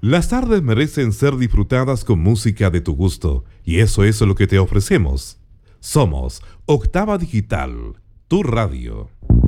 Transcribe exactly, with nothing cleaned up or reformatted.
Las tardes merecen ser disfrutadas con música de tu gusto, y eso es lo que te ofrecemos. Somos Octava Digital, tu radio.